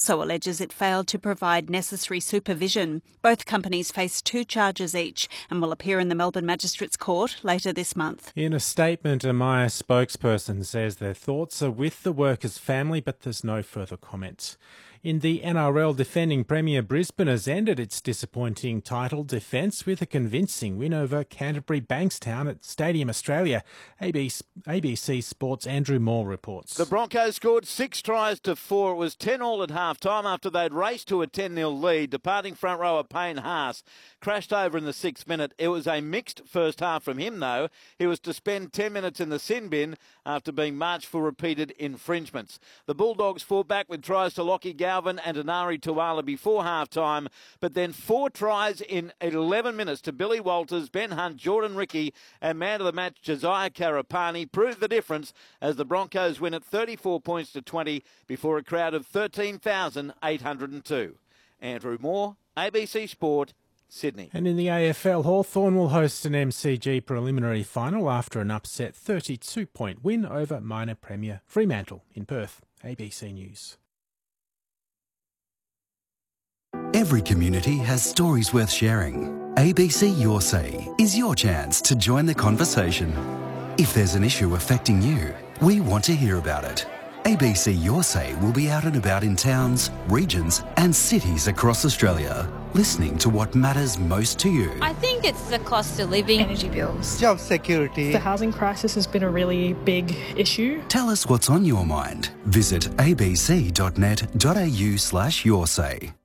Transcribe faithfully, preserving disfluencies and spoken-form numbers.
also alleges it failed to provide necessary supervision. Both companies face two charges each and will appear in the Melbourne Magistrates Court later this month. In a statement, a Myer spokesperson says their thoughts are with the workers' family, but there's no further comment. In the N R L, defending Premier Brisbane has ended its disappointing title defence with a convincing win over Canterbury Bankstown at Stadium Australia. A B C Sports' Andrew Moore reports. The Broncos scored six tries to four. It was ten all at half-time after they'd raced to a ten nil lead. Departing front rower Payne Haas crashed over in the sixth minute. It was a mixed first half from him, though. He was to spend ten minutes in the sin bin after being marched for repeated infringements. The Bulldogs fought back with tries to Lockie Galvin and Anari Tuala before half-time, but then four tries in eleven minutes to Billy Walters, Ben Hunt, Jordan Rickey and man of the match Josiah Karapani proved the difference as the Broncos win at thirty-four points to twenty before a crowd of thirteen thousand eight hundred two. Andrew Moore, A B C Sport, Sydney. And in the A F L, Hawthorn will host an M C G preliminary final after an upset thirty-two point win over minor premier Fremantle in Perth. A B C News. Every community has stories worth sharing. A B C Your Say is your chance to join the conversation. If there's an issue affecting you, we want to hear about it. A B C Your Say will be out and about in towns, regions and cities across Australia, listening to what matters most to you. I think it's the cost of living. Energy bills. Job security. The housing crisis has been a really big issue. Tell us what's on your mind. Visit abc.net.au slash your say.